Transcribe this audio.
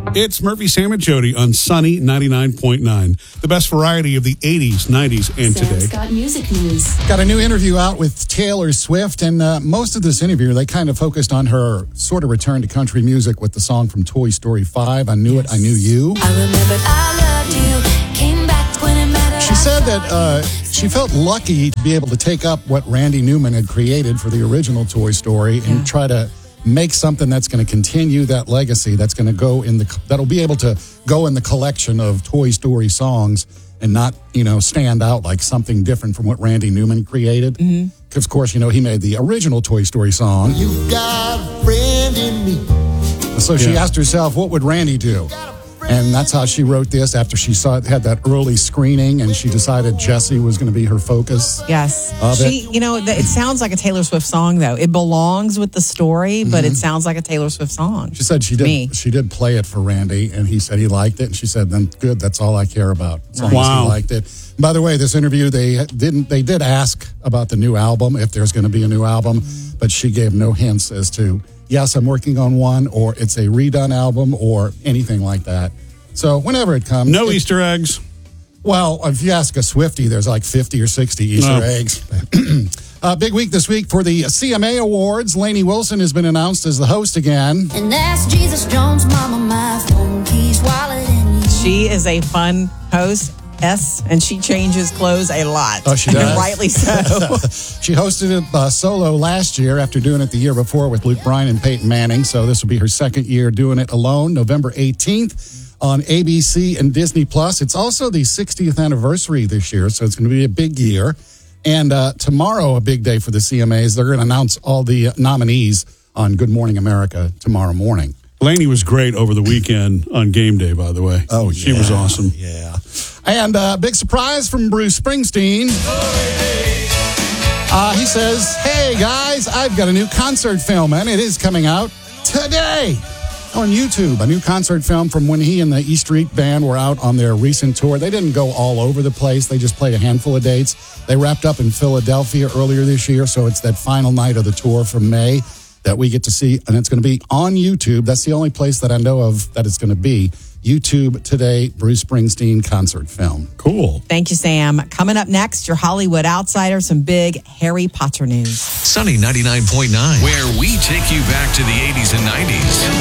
It's Murphy, Sam, and Jody on Sunny 99.9. The best variety of the 80s, 90s, and Sam's today. got music news. Got a new interview out with Taylor Swift, and most of this interview, they kind of focused on her sort of return to country music with the song from Toy Story 5, I Knew It, I Knew You. I remembered I loved you, came back when it mattered. She said that she felt lucky to be able to take up what Randy Newman had created for the original Toy Story and try to make something that's going to continue that legacy, that's going to go in that'll be able to go in the collection of Toy Story songs and not, stand out like something different from what Randy Newman created. Because, of course, he made the original Toy Story song. You got a friend in me. So she asked herself, what would Randy do? And that's how she wrote this after she had that early screening and she decided Jessie was going to be her focus. Yes. It sounds like a Taylor Swift song, though. It belongs with the story, but it sounds like a Taylor Swift song. She said she did play it for Randy, and he said he liked it. And she said, then good, that's all I care about. As long as he liked it. By the way, this interview, they did ask about the new album, if there's going to be a new album, but she gave no hints as to, yes, I'm working on one, or it's a redone album, or anything like that. So whenever it comes. No Easter eggs. Well, if you ask a Swiftie, there's like 50 or 60 Easter eggs. Big week this week for the CMA Awards. Lainey Wilson has been announced as the host again. And that's Jesus Jones' mama, my phone keys, wallet, and you. She is a fun host. And she changes clothes a lot. Oh, she does? And rightly so. She hosted it solo last year after doing it the year before with Luke Bryan and Peyton Manning. So this will be her second year doing it alone, November 18th on ABC and Disney+. It's also the 60th anniversary this year, so it's going to be a big year. And tomorrow, a big day for the CMAs. They're going to announce all the nominees on Good Morning America tomorrow morning. Lainey was great over the weekend on game day, by the way. Oh, yeah. She was awesome. Yeah. And big surprise from Bruce Springsteen. He says, hey, guys, I've got a new concert film, and it is coming out today on YouTube. A new concert film from when he and the E Street Band were out on their recent tour. They didn't go all over the place. They just played a handful of dates. They wrapped up in Philadelphia earlier this year, so it's that final night of the tour from May that we get to see, and it's going to be on YouTube. That's the only place that I know of that it's going to be. YouTube today, Bruce Springsteen concert film. Cool. Thank you, Sam. Coming up next, your Hollywood Outsider, some big Harry Potter news. Sunny 99.9, where we take you back to the 80s and 90s.